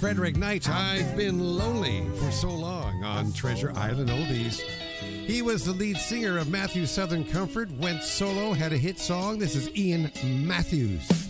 Frederick Knight, I've Been Lonely for So Long on Treasure Island Oldies. He was the lead singer of Matthews Southern Comfort, went solo, had a hit song. This is Ian Matthews.